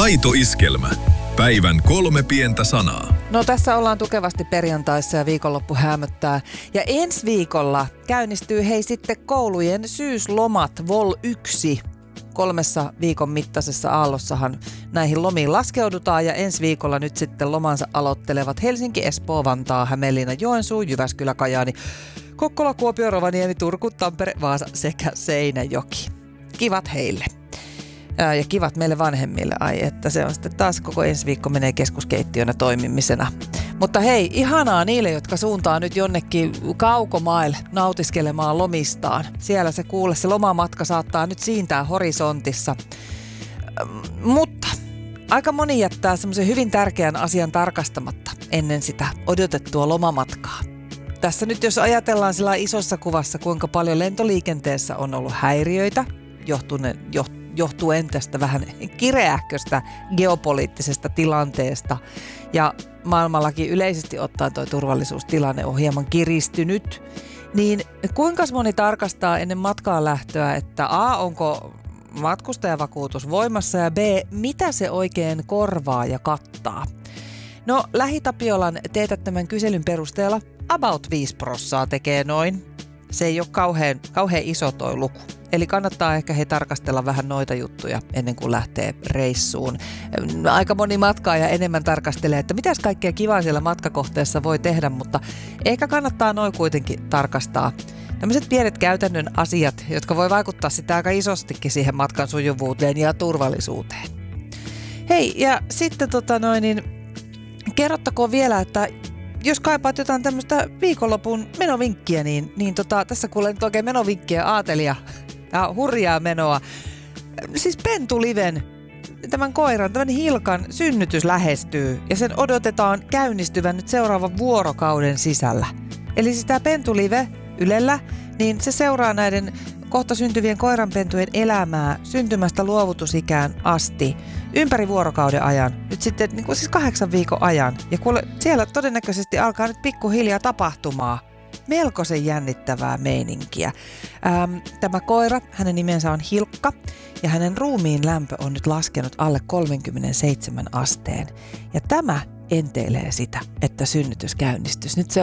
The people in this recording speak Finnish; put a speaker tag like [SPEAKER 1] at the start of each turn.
[SPEAKER 1] Aito iskelmä. Päivän 3 pientä sanaa.
[SPEAKER 2] No tässä ollaan tukevasti perjantaissa ja viikonloppu häämöttää. Ja ensi viikolla käynnistyy sitten koulujen syyslomat Vol 1. 3 viikon mittaisessa aallossahan näihin lomiin laskeudutaan ja ensi viikolla nyt sitten lomansa aloittelevat Helsinki, Espoo, Vantaa, Hämeenlinna, Joensuu, Jyväskylä, Kajaani, Kokkola, Kuopio, Rovaniemi, Turku, Tampere, Vaasa sekä Seinäjoki. Kivat heille. Ja kivat meille vanhemmille, että se on sitten taas koko ensi viikko menee keskuskeittiönä toimimisena. Mutta hei, ihanaa niille, jotka suuntaa nyt jonnekin kaukomaille nautiskelemaan lomistaan. Siellä se lomamatka saattaa nyt siintää horisontissa. Mutta aika moni jättää semmoisen hyvin tärkeän asian tarkastamatta ennen sitä odotettua lomamatkaa. Tässä nyt jos ajatellaan sillä isossa kuvassa, kuinka paljon lentoliikenteessä on ollut häiriöitä, johtuen tästä vähän kireähköstä geopoliittisesta tilanteesta. Ja maailmallakin yleisesti ottaen tuo turvallisuustilanne on hieman kiristynyt. Niin kuinka moni tarkastaa ennen matkaan lähtöä, että A, onko matkustajavakuutus voimassa ja B, mitä se oikein korvaa ja kattaa? No Lähi-Tapiolan teetättämän kyselyn perusteella about 5% tekee noin. Se ei ole kauhean iso toi luku. Eli kannattaa ehkä tarkastella vähän noita juttuja ennen kuin lähtee reissuun. Aika moni matkaaja enemmän tarkastelee, että mitäs kaikkea kivaa siellä matkakohteessa voi tehdä, mutta ehkä kannattaa noin kuitenkin tarkastaa. Tämmöiset pienet käytännön asiat, jotka voi vaikuttaa sitä aika isostikin siihen matkan sujuvuuteen ja turvallisuuteen. Hei, ja sitten kerrottakoon vielä, että jos kaipaat jotain tämmöistä viikonlopun menovinkkiä, niin tässä kuulen nyt oikein menovinkkiä aatelia ja hurjaa menoa. Siis pentuliven, tämän koiran, tämän Hilkan synnytys lähestyy ja sen odotetaan käynnistyvän nyt seuraavan vuorokauden sisällä. Eli siis tämä pentulive Ylellä, niin se seuraa näiden kohta syntyvien koiranpentujen elämää syntymästä luovutusikään asti ympäri vuorokauden ajan. Nyt sitten siis 8 viikon ajan. Ja kuule, siellä todennäköisesti alkaa nyt pikkuhiljaa tapahtumaa. Melkoisen jännittävää meininkiä. Tämä koira, hänen nimensä on Hilkka ja hänen ruumiin lämpö on nyt laskenut alle 37 asteen. Ja tämä enteilee sitä, että synnytys käynnistyisi nyt